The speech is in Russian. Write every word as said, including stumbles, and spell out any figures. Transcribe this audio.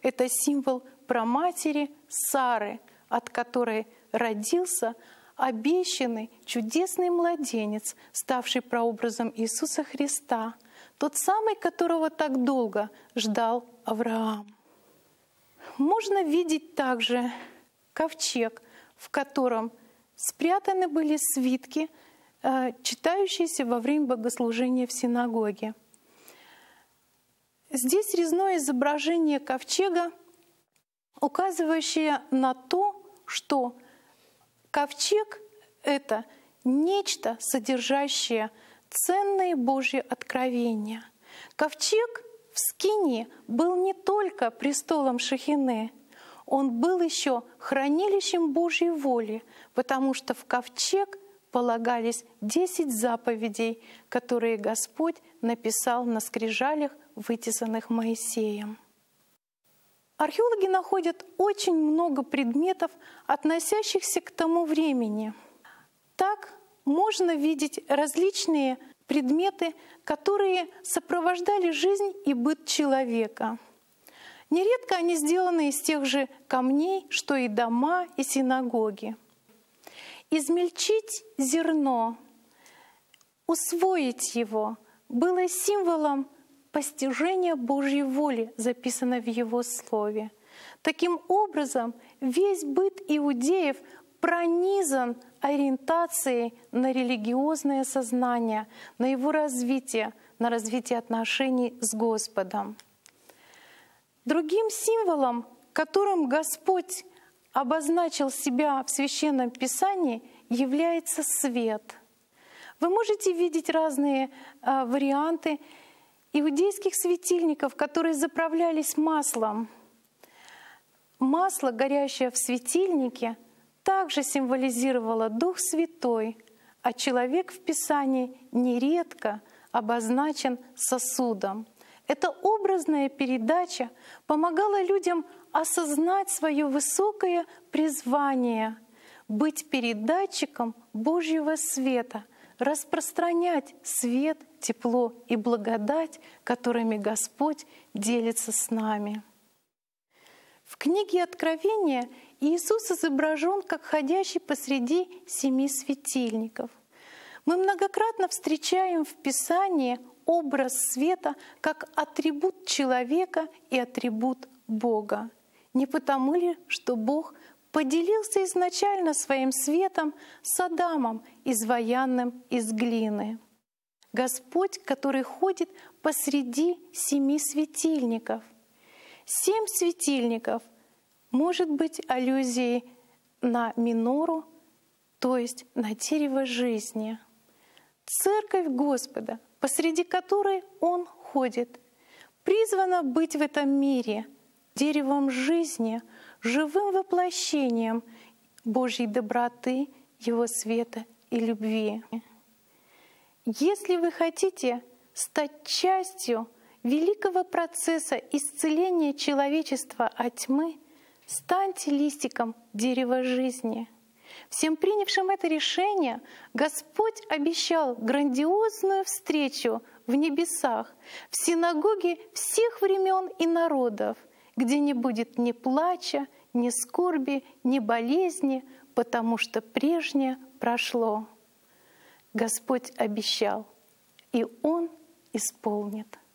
Это символ праматери Сары, от которой родился обещанный чудесный младенец, ставший прообразом Иисуса Христа, тот самый, которого так долго ждал Авраам. Можно видеть также ковчег, в котором спрятаны были свитки, читающиеся во время богослужения в синагоге. Здесь резное изображение ковчега, указывающее на то, что ковчег — это нечто, содержащее ценные Божьи откровения. Ковчег в Скинии был не только престолом Шехины, он был еще хранилищем Божьей воли, потому что в ковчег полагались десять заповедей, которые Господь написал на скрижалях, вытесанных Моисеем. Археологи находят очень много предметов, относящихся к тому времени. Так можно видеть различные предметы, которые сопровождали жизнь и быт человека. Нередко они сделаны из тех же камней, что и дома и синагоги. Измельчить зерно, усвоить его было символом постижения Божьей воли, записано в Его Слове. Таким образом, весь быт иудеев пронизан ориентацией на религиозное сознание, на его развитие, на развитие отношений с Господом. Другим символом, которым Господь обозначил себя в Священном Писании, является свет. Вы можете видеть разные а, варианты иудейских светильников, которые заправлялись маслом. Масло, горящее в светильнике, также символизировало Дух Святой, а человек в Писании нередко обозначен сосудом. Эта образная передача помогала людям осознать свое высокое призвание — быть передатчиком Божьего света, распространять свет, тепло и благодать, которыми Господь делится с нами. В книге Откровения Иисус изображен как ходящий посреди семи светильников. Мы многократно встречаем в Писании образ света как атрибут человека и атрибут Бога. Не потому ли, что Бог поделился изначально своим светом с Адамом, изваянным из глины? Господь, который ходит посреди семи светильников. Семь светильников может быть аллюзией на минору, то есть на дерево жизни. Церковь Господа, посреди которой Он ходит, призвана быть в этом мире деревом жизни, живым воплощением Божьей доброты, Его света и любви. Если вы хотите стать частью великого процесса исцеления человечества от тьмы, станьте листиком дерева жизни. Всем принявшим это решение Господь обещал грандиозную встречу в небесах, в синагоге всех времен и народов, где не будет ни плача, ни скорби, ни болезни, потому что прежнее прошло. Господь обещал, и Он исполнит.